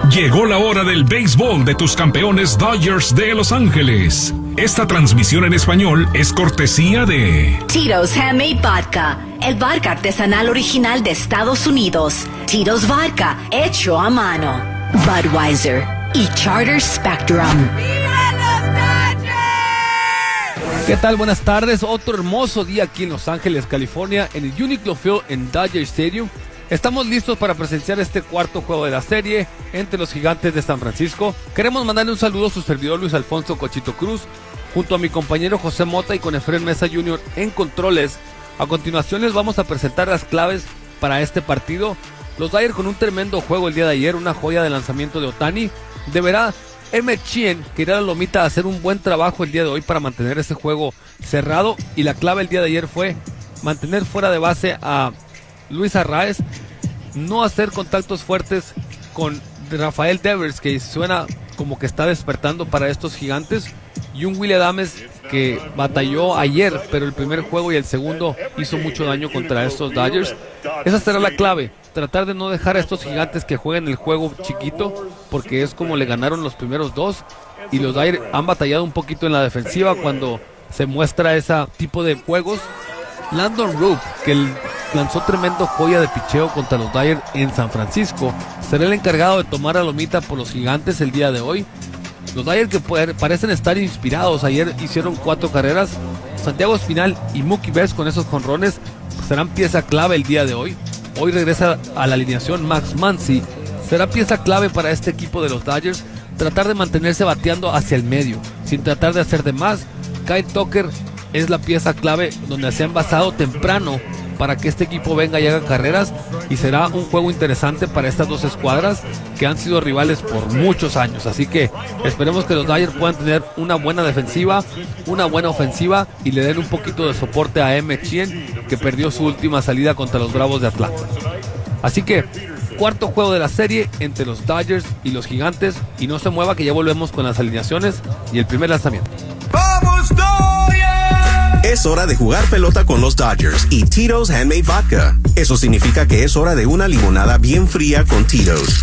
Llegó la hora del béisbol de tus campeones Dodgers de Los Ángeles. Esta transmisión en español es cortesía de Tito's Handmade Vodka, el vodka artesanal original de Estados Unidos. Tito's Vodka, hecho a mano. Budweiser y Charter Spectrum. ¿Qué tal? Buenas tardes. Otro hermoso día aquí en Los Ángeles, California, en el Uniqlo Field en Dodger Stadium. Estamos listos para presenciar este cuarto juego de la serie entre los Gigantes de San Francisco. Queremos mandarle un saludo a su servidor Luis Alfonso Cochito Cruz, junto a mi compañero José Mota y con Efraín Mesa Jr. en controles. A continuación les vamos a presentar las claves para este partido. Los Dodgers con un tremendo juego el día de ayer, una joya de lanzamiento de Ohtani. Deberá Emmett Sheehan, que irá a la lomita, a hacer un buen trabajo el día de hoy para mantener este juego cerrado. Y la clave el día de ayer fue mantener fuera de base a Luis Arraez, no hacer contactos fuertes con Rafael Devers, que suena como que está despertando para estos Gigantes, y un Willy Adames que batalló ayer, pero el primer juego y el segundo hizo mucho daño contra estos Dodgers. Esa será la clave, tratar de no dejar a estos Gigantes que jueguen el juego chiquito, porque es como le ganaron los primeros dos, y los Dodgers han batallado un poquito en la defensiva cuando se muestra ese tipo de juegos. Landon Roop, que lanzó tremendo joya de picheo contra los Dodgers en San Francisco, será el encargado de tomar la lomita por los Gigantes el día de hoy. Los Dodgers que parecen estar inspirados, ayer hicieron 4 carreras. Santiago Espinal y Mookie Betts con esos jonrones serán pieza clave el día de hoy. Hoy regresa a la alineación Max Muncy, será pieza clave para este equipo de los Dodgers, tratar de mantenerse bateando hacia el medio, sin tratar de hacer de más. Kyle Tucker es la pieza clave donde se han basado temprano para que este equipo venga y haga carreras, y será un juego interesante para estas dos escuadras que han sido rivales por muchos años. Así que esperemos que los Dodgers puedan tener una buena defensiva, una buena ofensiva, y le den un poquito de soporte a Emmett Sheehan, que perdió su última salida contra los Bravos de Atlanta. Así que cuarto juego de la serie entre los Dodgers y los Gigantes, y no se mueva que ya volvemos con las alineaciones y el primer lanzamiento. ¡Vamos, Dodgers! Es hora de jugar pelota con los Dodgers y Tito's Handmade Vodka. Eso significa que es hora de una limonada bien fría con Tito's.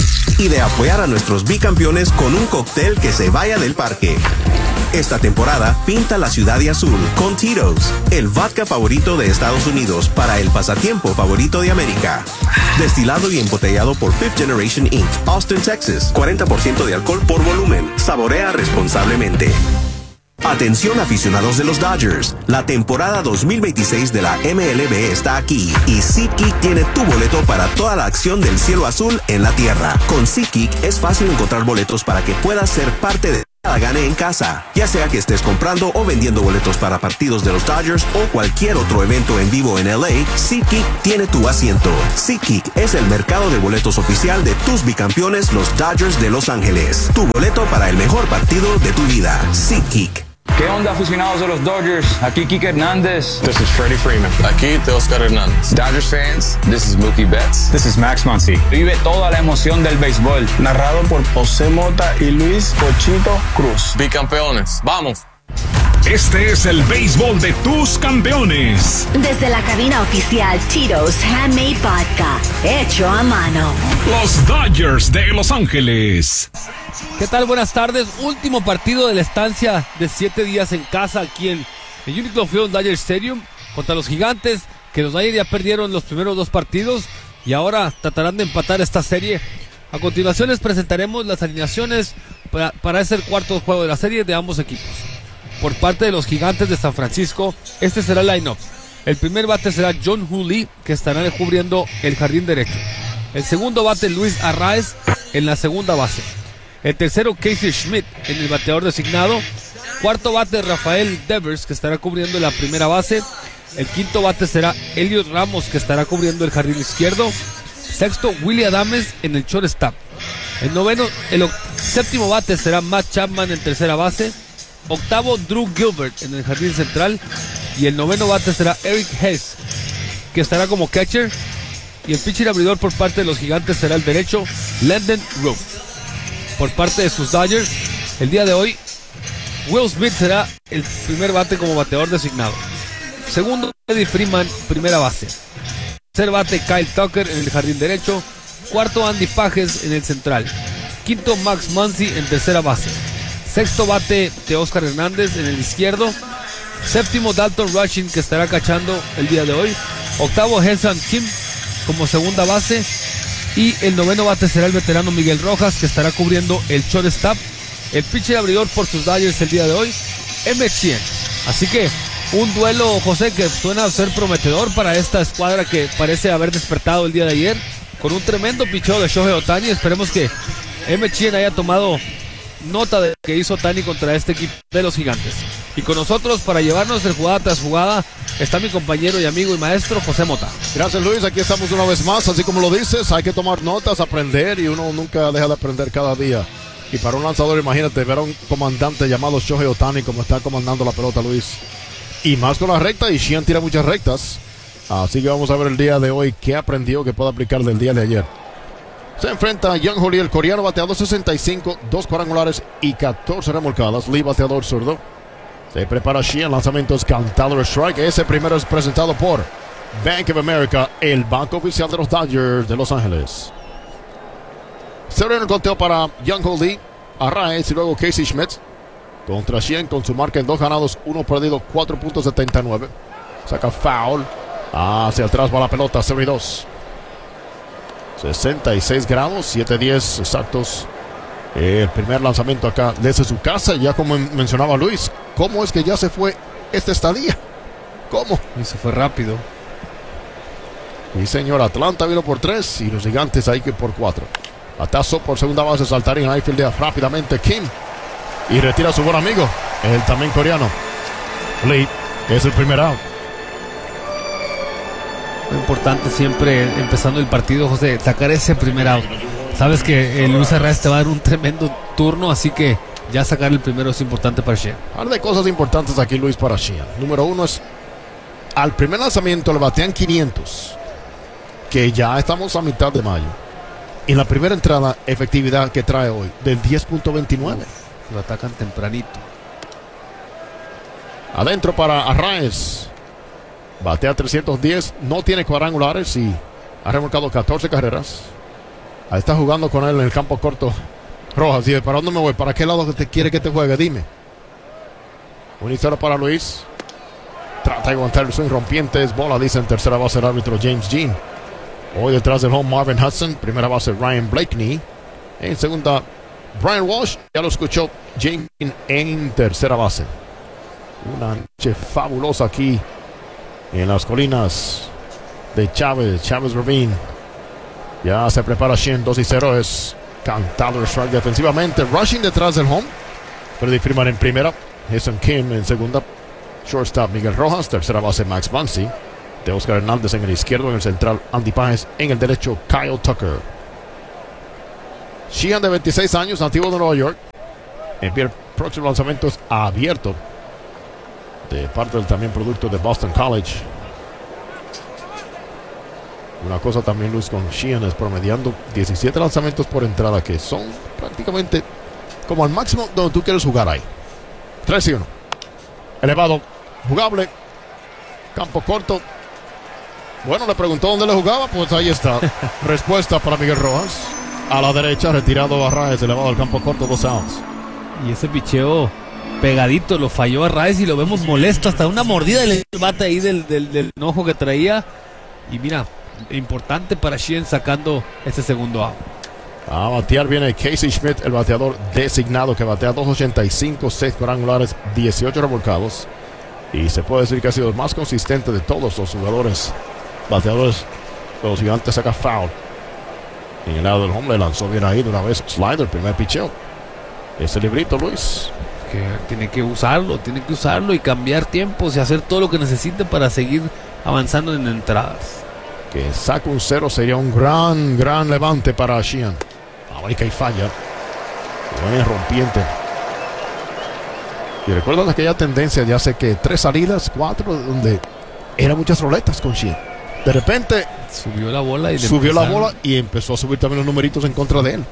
Y de apoyar a nuestros bicampeones con un cóctel que se vaya del parque. Esta temporada, pinta la ciudad de azul con Tito's, el vodka favorito de Estados Unidos para el pasatiempo favorito de América. Destilado y embotellado por Fifth Generation Inc., Austin, Texas. 40% de alcohol por volumen. Saborea responsablemente. Atención aficionados de los Dodgers, la temporada 2026 de la MLB está aquí y SeatGeek tiene tu boleto para toda la acción del cielo azul en la tierra. Con SeatGeek es fácil encontrar boletos para que puedas ser parte de cada gane en casa, ya sea que estés comprando o vendiendo boletos para partidos de los Dodgers o cualquier otro evento en vivo en LA. SeatGeek tiene tu asiento. SeatGeek es el mercado de boletos oficial de tus bicampeones, los Dodgers de Los Ángeles. Tu boleto para el mejor partido de tu vida. SeatGeek. ¿Qué onda, aficionados de los Dodgers? Aquí Kike Hernández. This is Freddie Freeman. Aquí Teoscar Hernández. Dodgers fans, this is Mookie Betts. This is Max Muncy. Vive toda la emoción del béisbol. Narrado por José Mota y Luis Cochito Cruz. Bicampeones, ¡vamos! Este es el béisbol de tus campeones. Desde la cabina oficial Tito's Handmade Vodka, hecho a mano. Los Dodgers de Los Ángeles. ¿Qué tal? Buenas tardes. Último partido de la estancia de 7 días en casa aquí en el Uniqlo Field Dodger Stadium contra los Gigantes, que los Dodgers ya perdieron los primeros 2 partidos y ahora tratarán de empatar esta serie. A continuación les presentaremos las alineaciones para ese cuarto juego de la serie de ambos equipos. Por parte de los Gigantes de San Francisco, este será el line-up. El primer bate será John Lee, que estará cubriendo el jardín derecho. El segundo bate, Luis Arraez, en la segunda base. El tercero, Casey Schmidt, en el bateador designado. Cuarto bate, Rafael Devers, que estará cubriendo la primera base. El quinto bate será Elliot Ramos, que estará cubriendo el jardín izquierdo. Sexto, Willy Adames en el shortstop. El séptimo bate será Matt Chapman en tercera base. Octavo, Drew Gilbert en el jardín central. Y el noveno bate será Eric Hess, que estará como catcher. Y el pitcher abridor por parte de los Gigantes será el derecho, Landon Roop. Por parte de sus Dodgers, el día de hoy, Will Smith será el primer bate como bateador designado. Segundo, Freddie Freeman, primera base. Tercer bate, Kyle Tucker en el jardín derecho. Cuarto, Andy Pages en el central. quinto, Max Muncy en tercera base. Sexto bate, Teóscar Hernández en el izquierdo. Séptimo, Dalton Rushing, que estará cachando el día de hoy. Octavo, Henson Kim como segunda base. Y el noveno bate será el veterano Miguel Rojas, que estará cubriendo el shortstop. El pitcher abridor por sus Dodgers el día de hoy, Emmett Sheehan. Así que un duelo, José, que suena a ser prometedor para esta escuadra que parece haber despertado el día de ayer con un tremendo picheo de Shohei Ohtani. Esperemos que Emmett Sheehan haya tomado nota de lo que hizo Ohtani contra este equipo de los Gigantes. Y con nosotros para llevarnos de jugada tras jugada está mi compañero y amigo y maestro José Mota. Gracias, Luis, aquí estamos una vez más. Así como lo dices, hay que tomar notas, aprender, y uno nunca deja de aprender cada día. Y para un lanzador, imagínate ver a un comandante llamado Shohei Ohtani como está comandando la pelota, Luis. Y más con la recta, y Sheehan tira muchas rectas. Así que vamos a ver el día de hoy qué aprendió que puede aplicar del día de ayer. Se enfrenta a Young Ho Lee, el coreano, bateador 65, 2 cuadrangulares y 14 remolcadas. Lee, bateador zurdo. Se prepara Sheehan, lanzamientos cantado strike. Ese primero es presentado por Bank of America, el banco oficial de los Dodgers de Los Ángeles. Cero en el conteo para Young Ho Lee, Arraez y luego Casey Schmidt. Contra Sheehan con su marca en 2 ganados, 1 perdido, 4.79. Saca foul. Hacia atrás va la pelota, 0-2. 66 grados, 7-10 exactos. El primer lanzamiento acá desde su casa. Ya como mencionaba Luis, ¿cómo es que ya se fue esta estadía? ¿Cómo? Y se fue rápido. Y señor, Atlanta vino por 3 y los Gigantes ahí que por 4. Batazo por segunda base, saltaría en outfield rápidamente Kim. Y retira a su buen amigo, el también coreano. Lee es el primer out. Lo importante siempre empezando el partido, José, sacar ese primer out. Sabes que Luis Arraez te va a dar un tremendo turno, así que ya sacar el primero es importante para Sheehan. Habla de cosas importantes aquí, Luis, para Sheehan. Número 1 es, al primer lanzamiento le batean 500, que ya estamos a mitad de mayo. En la primera entrada, efectividad que trae hoy, del 10.29. Lo atacan tempranito. Adentro para Arraez. Batea 310, no tiene cuadrangulares y ha remolcado 14 carreras. Ahí está jugando con él en el campo corto Rojas. Dice, ¿para dónde me voy? ¿Para qué lado te quiere que te juegue? Dime. 1-0 para Luis. Trata de aguantar el swing rompiente. Es bola, dice en tercera base el árbitro James Jean. Hoy detrás del home Marvin Hudson. Primera base Ryan Blakeney. En segunda Brian Walsh. Ya lo escuchó James Jean en tercera base. Una noche fabulosa aquí en las colinas de Chávez Ravine. Ya se prepara Sheehan, 2-0. Es cantado el strike defensivamente. Rushing detrás del home. Freddy Freeman en primera. Henson Kim en segunda. Shortstop Miguel Rojas. Tercera base Max Muncy. Teóscar Hernández en el izquierdo. En el central Andy Páez. En el derecho Kyle Tucker. Sheehan, de 26 años, nativo de Nueva York. Envía el próximo lanzamiento es abierto, de parte del también producto de Boston College. Una cosa también, Luis, con Sheehan es promediando 17 lanzamientos por entrada, que son prácticamente como al máximo donde tú quieres jugar ahí. 3-1. Elevado, jugable, campo corto. Bueno, le preguntó dónde le jugaba, pues ahí está. Respuesta para Miguel Rojas. A la derecha, retirado Arraez, elevado al campo corto, 2 outs. Y ese picheo pegadito lo falló Arraez y lo vemos molesto, hasta una mordida del bate ahí del enojo que traía. Y mira, importante para Sheehan sacando ese segundo out. A batear viene Casey Schmidt, el bateador designado, que batea 2.85, 6 cuadrangulares, 18 revolcados. Y se puede decir que ha sido el más consistente de todos los jugadores bateadores de los Gigantes. Saca foul en el lado del home, le lanzó bien ahí de una vez slider, primer picheo. Ese librito, Luis, que tiene que usarlo y cambiar tiempos y hacer todo lo que necesite para seguir avanzando en entradas. Que saca un 0 sería un gran levante para Sheehan. Ahora que falla. Buen rompiente. Y recuerdan aquella tendencia de hace que 3 salidas, 4, donde eran muchas roletas con Sheehan. De repente subió la bola y empezó a subir también los numeritos en contra de él.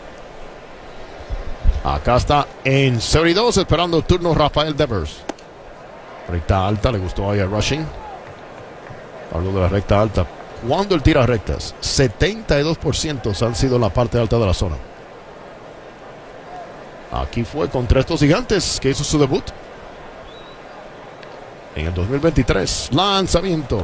Acá está en 0-2 esperando el turno Rafael Devers. Recta alta, le gustó ahí a Rushing. Hablo de la recta alta. Cuando él tira rectas, 72% han sido en la parte alta de la zona. Aquí fue contra estos gigantes que hizo su debut en el 2023. Lanzamiento.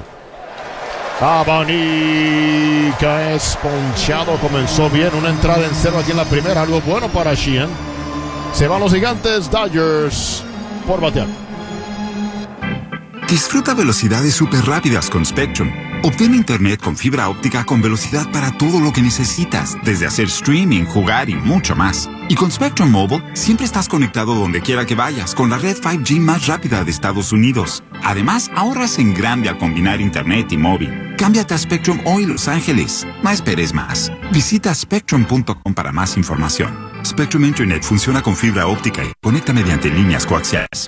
Abanica es ponchado. Comenzó bien. Una entrada en cero aquí en la primera. Algo bueno para Sheehan. Se van los gigantes. Dodgers por batear. Disfruta velocidades súper rápidas con Spectrum. Obtén internet con fibra óptica con velocidad para todo lo que necesitas, desde hacer streaming, jugar y mucho más. Y con Spectrum Mobile, siempre estás conectado donde quiera que vayas con la red 5G más rápida de Estados Unidos. Además, ahorras en grande al combinar internet y móvil. Cámbiate a Spectrum hoy, Los Ángeles. No esperes más. Visita spectrum.com para más información. Spectrum Internet funciona con fibra óptica y conecta mediante líneas coaxiales.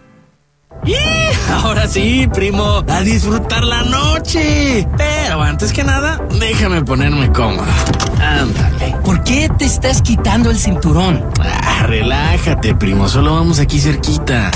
Ahora sí, primo, a disfrutar la noche. Pero antes que nada, déjame ponerme cómodo. Ándale. ¿Por qué te estás quitando el cinturón? Relájate, primo, solo vamos aquí cerquita.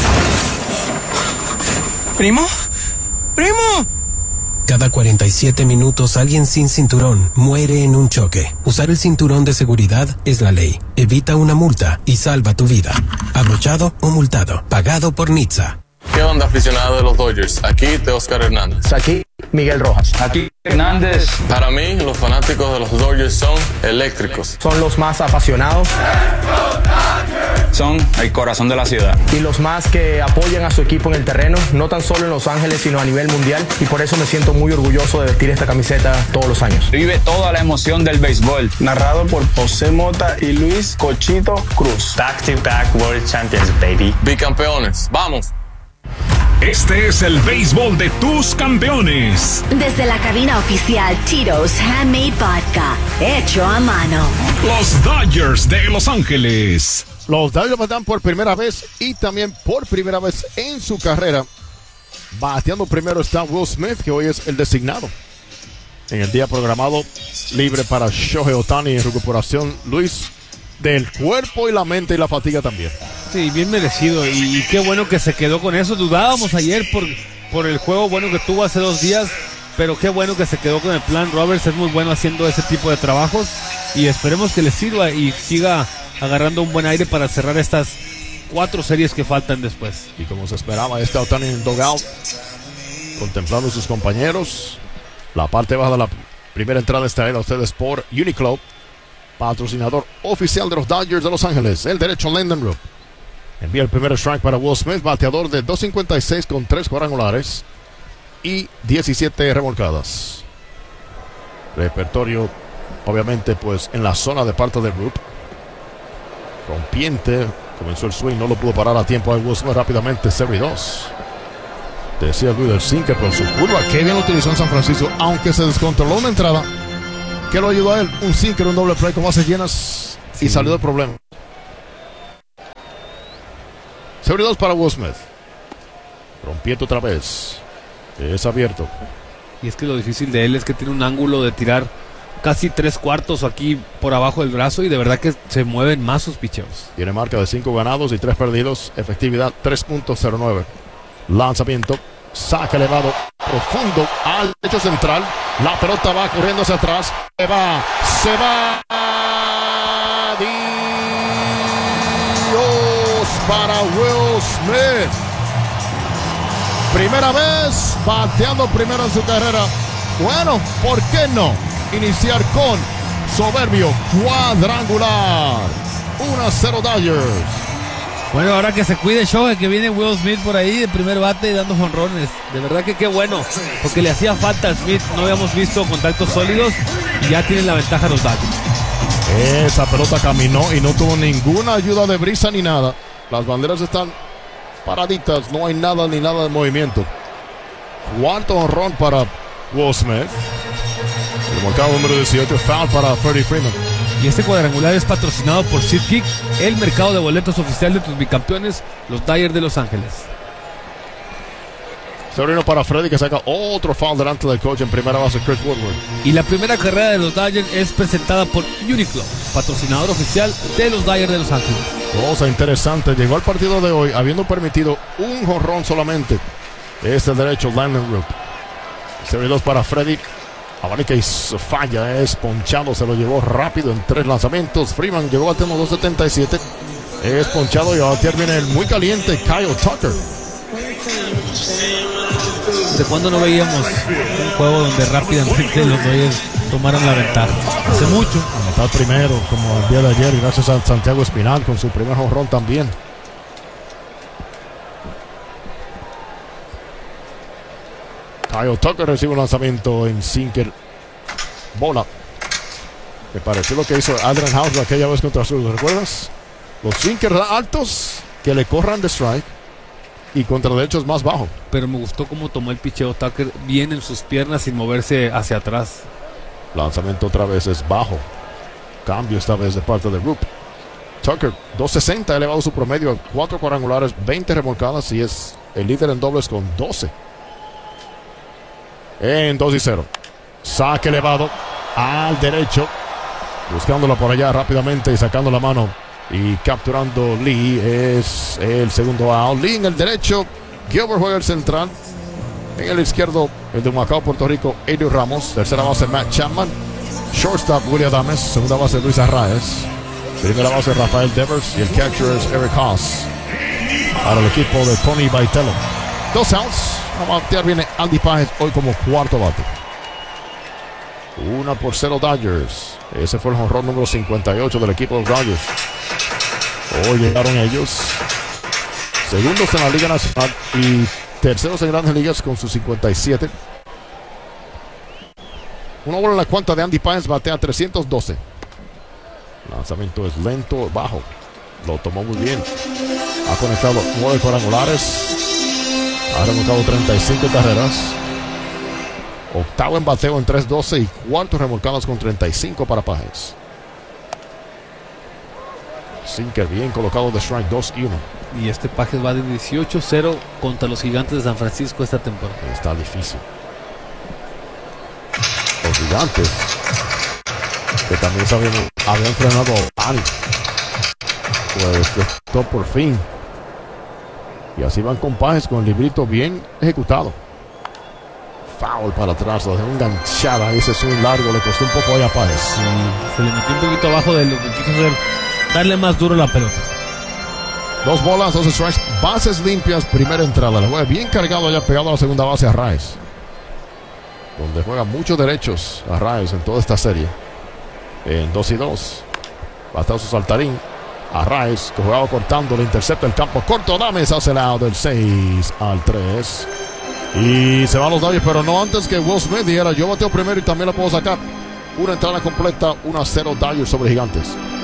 ¿Primo? ¡Primo! Cada 47 minutos alguien sin cinturón muere en un choque. Usar el cinturón de seguridad es la ley. Evita una multa y salva tu vida. Abrochado o multado. Pagado por NHTSA. ¿Qué onda, aficionado de los Dodgers? Aquí Teóscar Hernández. Aquí Miguel Rojas. Aquí Hernández. Para mí, los fanáticos de los Dodgers son eléctricos. Son los más apasionados. Son el corazón de la ciudad. Y los más que apoyan a su equipo en el terreno, no tan solo en Los Ángeles, sino a nivel mundial. Y por eso me siento muy orgulloso de vestir esta camiseta todos los años. Vive toda la emoción del béisbol. Narrado por José Mota y Luis Cochito Cruz. Back-to-back World Champions, baby. Bicampeones, ¡vamos! Este es el béisbol de tus campeones. Desde la cabina oficial Tito's Handmade Vodka, hecho a mano. Los Dodgers de Los Ángeles. Los Dodgers batean por primera vez y también por primera vez en su carrera. Bateando primero está Will Smith, que hoy es el designado. En el día programado libre para Shohei Ohtani en recuperación, Luis, del cuerpo y la mente y la fatiga también. Sí, bien merecido y qué bueno que se quedó con eso. Dudábamos ayer por el juego bueno que tuvo hace 2 días, pero qué bueno que se quedó con el plan. Roberts es muy bueno haciendo ese tipo de trabajos y esperemos que le sirva y siga agarrando un buen aire para cerrar estas 4 series que faltan después. Y como se esperaba, está Ohtani en el dugout, contemplando a sus compañeros. La parte baja de la primera entrada está a ustedes por Uniqlo, patrocinador oficial de los Dodgers de Los Ángeles. El derecho Lendenrup envía el primer strike para Will Smith, bateador de .256 con 3 cuadrangulares y 17 remolcadas. Repertorio, obviamente, pues en la zona de parte de Rupp. Rompiente, comenzó el swing, no lo pudo parar a tiempo a Will Smith rápidamente, 0-2. Decía Luis del Sinker, pero su curva, que bien lo utilizó en San Francisco, aunque se descontroló una entrada. ¿Qué lo ayudó a él? Un sinker, un doble play con bases llenas y salió del problema. 0-2 para Will Smith. Rompiendo otra vez. Es abierto. Y es que lo difícil de él es que tiene un ángulo de tirar casi 3/4 aquí por abajo del brazo y de verdad que se mueven más sus picheos. Tiene marca de 5 ganados y 3 perdidos. Efectividad 3.09. Lanzamiento. Saca elevado. Profundo al derecho central. La pelota va corriendo hacia atrás. Se va. Dios para Will Smith. Primera vez bateando primero en su carrera. Bueno, ¿por qué no iniciar con soberbio cuadrangular? 1-0 Dodgers. Bueno, ahora que se cuide Shohei, que viene Will Smith por ahí de primer bate y dando jonrones. De verdad que qué bueno, porque le hacía falta a Smith. No habíamos visto contactos sólidos y ya tienen la ventaja los Dodgers. Esa pelota caminó y no tuvo ninguna ayuda de brisa ni nada. Las banderas están paraditas, no hay nada ni nada de movimiento. Cuarto jonrón para Will Smith. El marcado número 18, foul para Freddie Freeman. Y este cuadrangular es patrocinado por SeatGeek, el mercado de boletos oficial de tus bicampeones, los Dodgers de Los Ángeles. Sobrino para Freddy, que saca otro foul delante del coach en primera base, Chris Woodward. Y la primera carrera de los Dodgers es presentada por Uniqlo, patrocinador oficial de los Dodgers de Los Ángeles. Cosa interesante, llegó al partido de hoy habiendo permitido un jonrón solamente. Este derecho, Landon Rupp. 0-2 para Freddy. Abanica y falla, es ponchado, se lo llevó rápido en 3 lanzamientos. Freeman llegó a tener 2.77. es ponchado y ahora viene el muy caliente Kyle Tucker. ¿De cuándo no veíamos un juego donde rápidamente los Dodgers tomaran la ventaja? Hace mucho. Anotar primero, como el día de ayer, gracias a Santiago Espinal con su primer jonrón también. Kyle Tucker recibe un lanzamiento en sinker. Bola. Me pareció lo que hizo Adrian House aquella vez contra Azul, ¿recuerdas? Los sinkers altos que le corran de strike y contra derechos más bajo. Pero me gustó cómo tomó el picheo Tucker bien en sus piernas sin moverse hacia atrás. Lanzamiento otra vez es bajo. Cambio esta vez de parte de Roop. Tucker, 260, ha elevado su promedio a 4 cuadrangulares, 20 remolcadas y es el líder en dobles con 12. En 2-0. Saque elevado al derecho. Buscándola por allá rápidamente y sacando la mano. Y capturando Lee. Es el segundo out. Lee en el derecho. Gilbert juega el central. En el izquierdo, el de Humacao, Puerto Rico, Elio Ramos. Tercera base, Matt Chapman. Shortstop, William Adames. Segunda base, Luis Arraez. Primera base, Rafael Devers. Y el catcher es Eric Haas. Para el equipo de Tony Baitello. 2 outs. A batear viene Andy Páez hoy como cuarto bate. 1-0 Dodgers. Ese fue el jonrón número 58 del equipo de los Dodgers. Hoy llegaron ellos. Segundos en la Liga Nacional y terceros en Grandes Ligas con sus 57. Una bola en la cuenta de Andy Páez, batea 312. Lanzamiento es lento, bajo. Lo tomó muy bien. Ha conectado 9 cuadrangulares. Ha remolcado 35 carreras. Octavo en bateo en 3-12 y cuarto remolcadas con 35 para Páez. Sinker bien colocado de strike 2-1. Y este Páez va de 18-0 contra los Gigantes de San Francisco esta temporada. Está difícil. Los Gigantes, que también habían frenado a Pani, pues esto por fin. Y así van con Páez con el librito bien ejecutado. Foul para atrás, lo dejó enganchada. Ese swing largo le costó un poco ahí a Páez. Sí, se le metió un poquito abajo de lo que quiso hacer, darle más duro la pelota. 2 bolas, 2 strikes, bases limpias, primera entrada. Le juega bien cargado ya pegado a la segunda base a Arraez, donde juega muchos derechos a Arraez en toda esta serie. En 2-2. Batazo saltarín. Arraez, que jugaba cortando, le intercepta el campo corto. Adames hace el out del 6-3. Y se van los Dodgers, pero no antes que Will Smith dijera: yo bateo primero y también la puedo sacar. Una entrada completa, 1-0 Dodgers sobre Gigantes.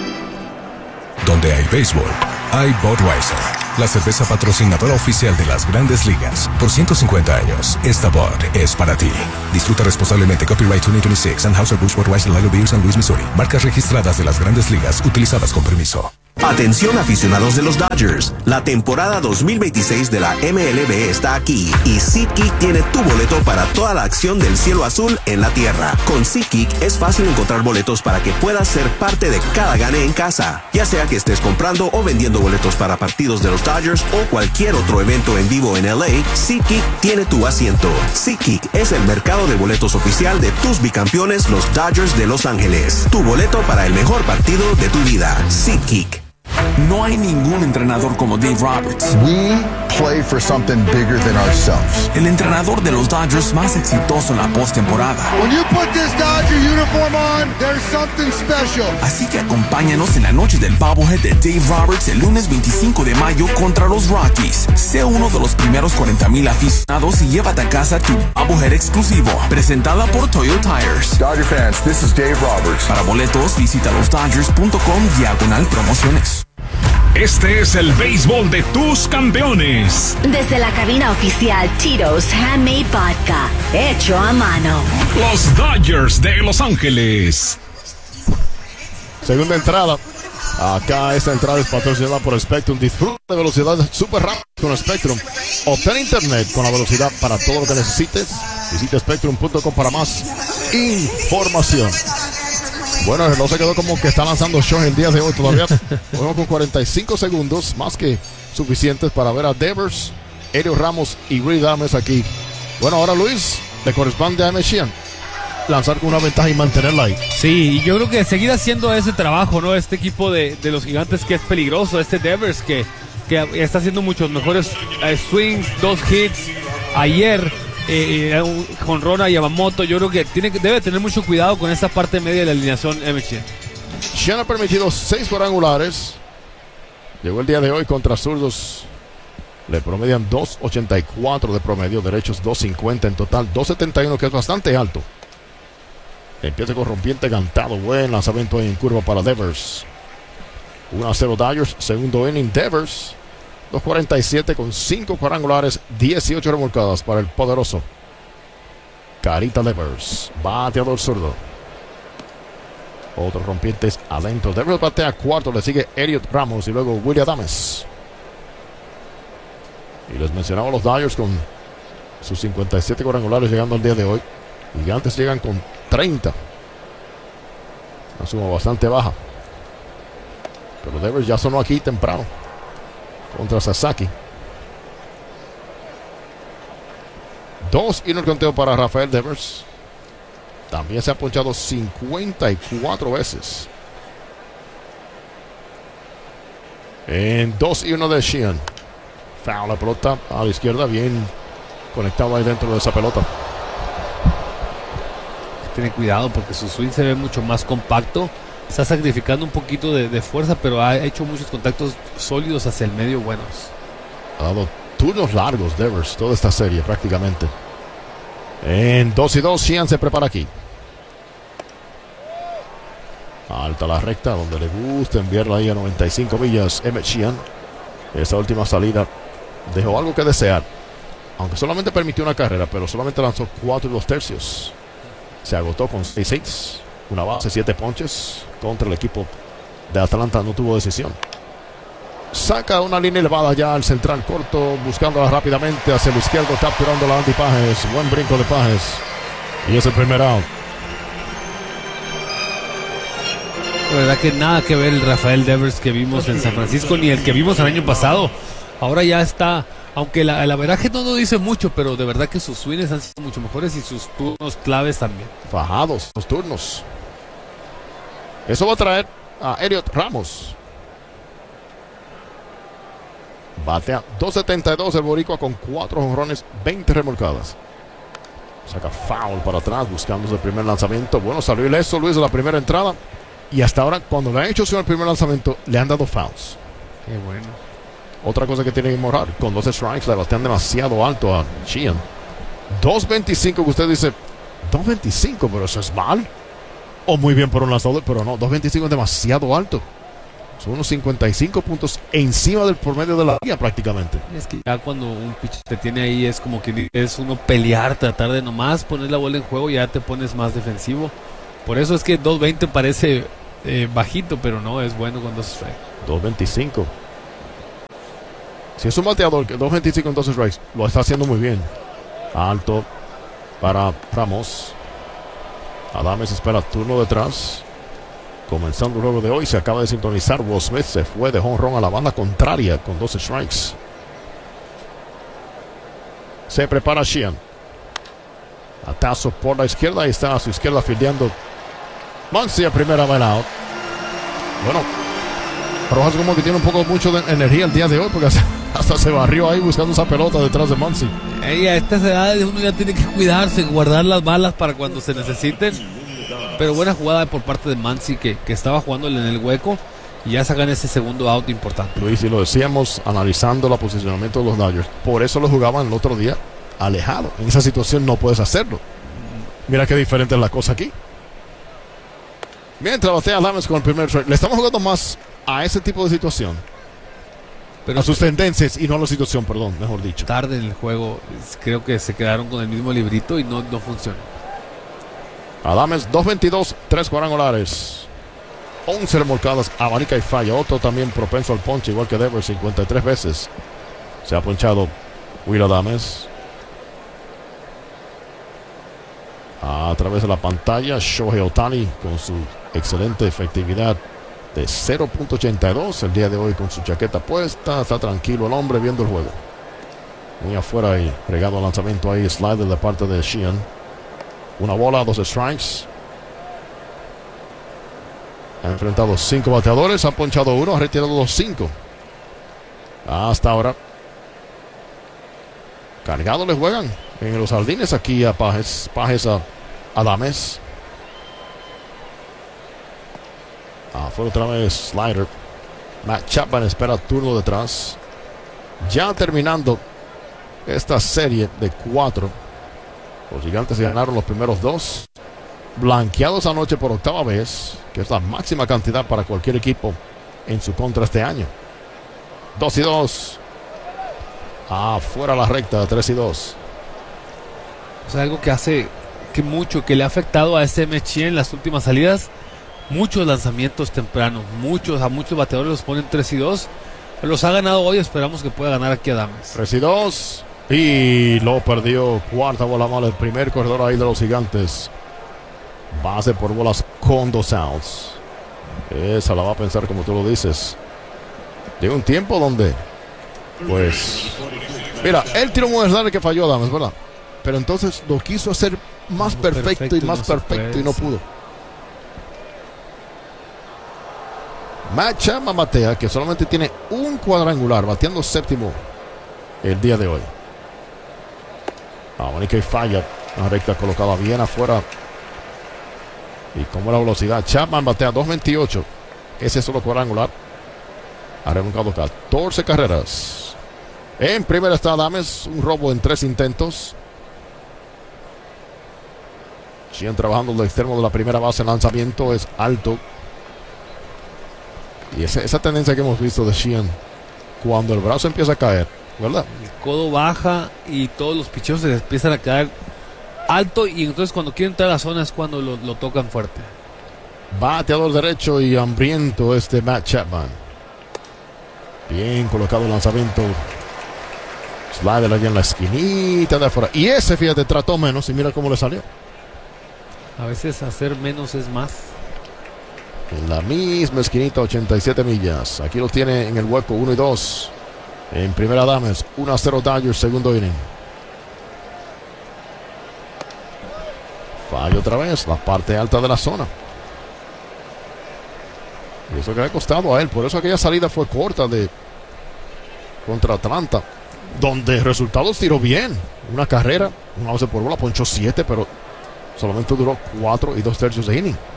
Donde hay béisbol, hay Budweiser, la cerveza patrocinadora oficial de las Grandes Ligas. Por 150 años, esta Bud es para ti. Disfruta responsablemente. Copyright 2026, Anheuser-Busch Budweiser Lager Beer St. Louis, Missouri. Marcas registradas de las Grandes Ligas, utilizadas con permiso. Atención aficionados de los Dodgers, la temporada 2026 de la MLB está aquí y SeatGeek tiene tu boleto para toda la acción del cielo azul en la tierra. Con SeatGeek es fácil encontrar boletos para que puedas ser parte de cada gane en casa, ya sea que estés comprando o vendiendo boletos para partidos de los Dodgers o cualquier otro evento en vivo en LA. SeatGeek tiene tu asiento. SeatGeek es el mercado de boletos oficial de tus bicampeones, los Dodgers de Los Ángeles. Tu boleto para el mejor partido de tu vida. SeatGeek. No hay ningún entrenador como Dave Roberts. We play for something bigger than ourselves. El entrenador de los Dodgers más exitoso en la postemporada. When you put this Dodger uniform on, there's something special. Así que acompáñanos en la noche del Bobblehead de Dave Roberts el lunes 25 de mayo contra los Rockies. Sé uno de los primeros 40,000 aficionados y llévate a casa tu Bobblehead exclusivo. Presentada por Toyo Tires. Dodger fans, this is Dave Roberts. Para boletos, visita losdodgers.com/promociones. Este es el béisbol de tus campeones. Desde la cabina oficial Tito's Handmade Vodka, hecho a mano. Los Dodgers de Los Ángeles. Segunda entrada. Acá esta entrada es patrocinada por Spectrum. Disfruta de velocidad súper rápida con Spectrum. Obtén internet con la velocidad para todo lo que necesites. Visita spectrum.com para más información. Bueno, el reloj se quedó como que está lanzando shows el día de hoy. Todavía jugamos con 45 segundos, más que suficientes para ver a Devers, Elio Ramos y Reed Adames aquí. Bueno, ahora Luis, le corresponde a M. Sheehan. lanzar con una ventaja y mantenerla ahí. Sí, y yo creo que seguir haciendo ese trabajo, ¿no? Este equipo de los Gigantes que es peligroso, este Devers que está haciendo muchos mejores swings, 2 hits ayer, jonrón a Yamamoto. Yo creo que debe tener mucho cuidado con esta parte media de la alineación Emmett Sheehan. Sheehan ha permitido 6 cuadrangulares. Llegó el día de hoy contra zurdos. Le promedian 2.84 de promedio, derechos 2.50 en total, 2.71, que es bastante alto. Empieza con rompiente cantado, buen lanzamiento ahí en curva para Devers. 1-0 Dodgers, segundo inning Devers. 2.47 con 5 cuadrangulares, 18 remolcadas para el poderoso Carita Devers, bateador zurdo. Otros rompientes adentro. Devers batea cuarto, le sigue Elliot Ramos y luego Willy Adames. Y les mencionaba los Dodgers con sus 57 cuadrangulares llegando al día de hoy. Gigantes llegan con 30. Una suma bastante baja. Pero Devers ya sonó aquí temprano contra Sasaki. 2 y no el conteo para Rafael Devers. También se ha ponchado 54 veces. En 2 y 1 de Sheehan. Foul, la pelota a la izquierda, bien conectado ahí dentro de esa pelota. Tiene cuidado porque su swing se ve mucho más compacto. Está sacrificando un poquito de fuerza, pero ha hecho muchos contactos sólidos hacia el medio buenos. Ha dado turnos largos Devers toda esta serie prácticamente. En 2 y 2, Sheehan se prepara aquí. Alta la recta, donde le gusta enviarla ahí a 95 millas Emmett Sheehan. Esa última salida dejó algo que desear. Aunque solamente permitió una carrera, pero solamente lanzó 4 2/3. Se agotó con 6 una base, 7 ponches. Contra el equipo de Atlanta no tuvo decisión. Saca una línea elevada ya al central corto, buscándola rápidamente hacia el izquierdo, capturando la Andy Pages. Buen brinco de Pages. Y es el primer out. La verdad que nada que ver el Rafael Devers que vimos en San Francisco ni el que vimos el año pasado. Ahora ya está, aunque el averaje no lo dice mucho, pero de verdad que sus swings han sido mucho mejores y sus turnos claves también. Fajados los turnos. Eso va a traer a Elliot Ramos. Batea 2.72 el boricua con 4 jonrones, 20 remolcadas. Saca foul para atrás buscando el primer lanzamiento. Bueno, salió ileso Luis de la primera entrada. Y hasta ahora, cuando le han hecho el primer lanzamiento, le han dado fouls. Qué bueno. Otra cosa que tiene que mejorar, con 12 strikes le batean demasiado alto a Sheehan. 2.25 que usted dice, 2.25, pero eso es mal. O muy bien por un lanzador, pero no, 2.25 es demasiado alto. Son unos 55 puntos encima del promedio de la liga prácticamente. Es que ya cuando un pitcher te tiene ahí es como que es uno pelear, tratar de nomás poner la bola en juego y ya te pones más defensivo. Por eso es que 2.20 parece bajito, pero no, es bueno cuando se strike. 2.25. Si es un bateador que 2.25 en 12 strikes, lo está haciendo muy bien. Alto para Ramos. Adames espera turno detrás. Comenzando el juego de hoy, se acaba de sintonizar. Will Smith se fue de jonrón a la banda contraria con 12 strikes. Se prepara Sheehan. Atazo por la izquierda. Ahí está a su izquierda fildeando Muncy a primera base out. Bueno, Rojas como que tiene un poco mucho de energía el día de hoy porque hasta se barrió ahí buscando esa pelota detrás de Muncy. A estas edades uno ya tiene que cuidarse, guardar las balas para cuando se necesiten. Pero buena jugada por parte de Muncy que estaba jugándole en el hueco y ya sacan ese segundo out importante. Luis, y lo decíamos analizando el posicionamiento de los Dodgers. Por eso lo jugaban el otro día alejado. En esa situación no puedes hacerlo. Mira qué diferente es la cosa aquí. Mientras batea Adames con el primer strike. Le estamos jugando más a ese tipo de situación. Pero a sus tendencias y no a la situación, perdón, mejor dicho. Tarde en el juego, creo que se quedaron con el mismo librito y no funcionó. Adames 2.22, 3 cuadrangulares, 11 remolcadas, abanica y falla. Otro también propenso al ponche, igual que Devers, 53 veces. Se ha ponchado Will Adames. A través de la pantalla, Shohei Ohtani con su excelente efectividad de 0.82 el día de hoy con su chaqueta puesta. Está tranquilo el hombre viendo el juego. Muy afuera y regado al lanzamiento ahí, slider de parte de Sheehan. Una bola, 2 strikes. Ha enfrentado 5 bateadores, ha ponchado 1, ha retirado los 5. Hasta ahora. Cargado le juegan en los jardines aquí a Pages. Pages a Adames. Fue otra vez slider. Matt Chapman espera turno detrás. Ya terminando esta serie de 4. Los Gigantes ganaron los primeros 2. Blanqueados anoche por 8ª vez, que es la máxima cantidad para cualquier equipo en su contra este año. 2-2. Fuera la recta, 3-2. O sea, algo que hace que le ha afectado a ese Mechie en las últimas salidas. Muchos lanzamientos tempranos, a muchos bateadores los ponen 3-2. Los ha ganado hoy, esperamos que pueda ganar aquí Adames. 3-2. Y lo perdió. Cuarta bola mala, el primer corredor ahí de los Gigantes. Base por bolas con 2 outs. Esa la va a pensar como tú lo dices. De un tiempo donde, pues, mira, él tiró un slider que falló Adames, ¿verdad? Pero entonces lo quiso hacer más perfecto y más perfecto y no pudo. Matt Chapman batea, que solamente tiene un cuadrangular, bateando séptimo el día de hoy. Mónica y falla. Una recta colocada bien afuera. Y como la velocidad, Chapman batea 2.28. Ese es solo cuadrangular. Ha remolcado 14 carreras. En primera está Adames, un robo en 3 intentos. Siguen trabajando el extremo de la primera base. El lanzamiento es alto. Y esa tendencia que hemos visto de Sheehan, cuando el brazo empieza a caer, ¿verdad? El codo baja y todos los picheos se les empiezan a caer alto, y entonces cuando quieren entrar a la zona es cuando lo tocan fuerte. Bateador derecho y hambriento Matt Chapman. Bien colocado el lanzamiento. Slider allá en la esquinita de afuera. Y ese, fíjate, trató menos y mira cómo le salió. A veces hacer menos es más. En la misma esquinita, 87 millas. Aquí lo tiene en el hueco, 1-2. En primera Adames, 1-0 Dodgers, segundo inning. Falla otra vez, la parte alta de la zona. Y eso que le ha costado a él. Por eso aquella salida fue corta contra Atlanta, donde resultados tiró bien. Una carrera, una base por bola, ponchó 7, pero solamente duró 4 2/3 de inning.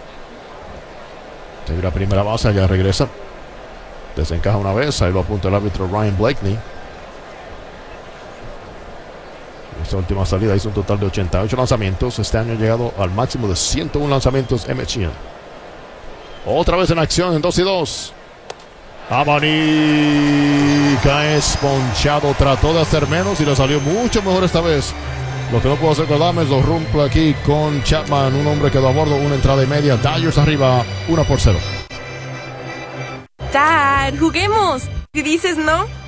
La primera base, ya regresa. Desencaja una vez, ahí lo apunta el árbitro Ryan Blakeney. Esta última salida hizo un total de 88 lanzamientos. Este año ha llegado al máximo de 101 lanzamientos en Mechie. Otra vez en acción en 2-2. Abanika es ponchado. Trató de hacer menos y le salió mucho mejor esta vez. Lo que no puedo hacer con Adames, lo rompe aquí con Chapman. Un hombre quedó a bordo, una entrada y media. Dodgers arriba, 1-0. Dad, juguemos. ¿Qué dices, no?